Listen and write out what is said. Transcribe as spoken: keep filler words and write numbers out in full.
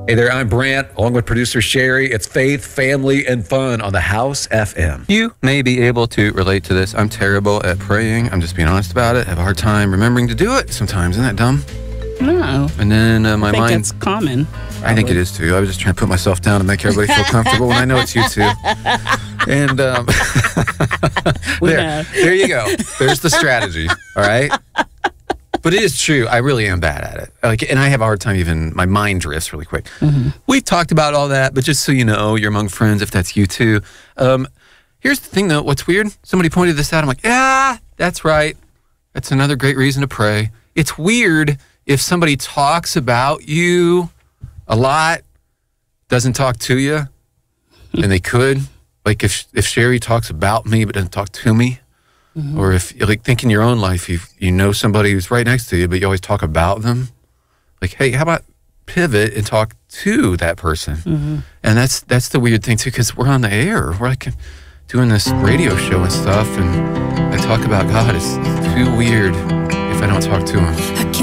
Hey there, I'm Brant, along with producer Sherry. It's faith, family, and fun on the House F M. You may be able to relate to this. I'm terrible at praying. I'm just being honest about it. I have a hard time remembering to do it sometimes. Isn't that dumb? No. And then uh, my I think mind... it's common. Probably. I think it is too. I was just trying to put myself down and make everybody feel comfortable when I know it's you two. And um, there, there you go. There's the strategy. All right. But it is true. I really am bad at it. Like, and I have a hard time even, my mind drifts really quick. Mm-hmm. We've talked about all that, but just so you know, you're among friends if that's you too. Um, here's the thing though, what's weird? Somebody pointed this out. I'm like, yeah, that's right. That's another great reason to pray. It's weird if somebody talks about you a lot, doesn't talk to you, and they could. Like if if Sherry talks about me but doesn't talk to me. Mm-hmm. Or if, like, think in your own life, you you know somebody who's right next to you, but you always talk about them. Like, hey, how about pivot and talk to that person? Mm-hmm. And that's that's the weird thing, too, because we're on the air. We're, like, doing this radio show and stuff, and I talk about God. It's too weird if I don't talk to him.